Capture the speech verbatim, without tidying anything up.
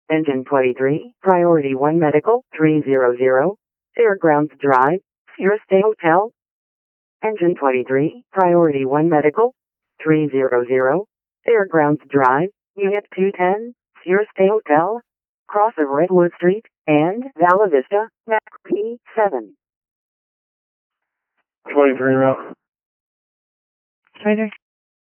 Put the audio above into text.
Engine twenty-three, Priority one Medical, three hundred, Fairgrounds Drive, Sierra State Hotel. Engine twenty-three, Priority one Medical, three hundred, Fairgrounds Drive, Unit two ten, Sierra State Hotel, cross of Redwood Street, and Vala Vista, Mac P seven. twenty-three route. twenty-three.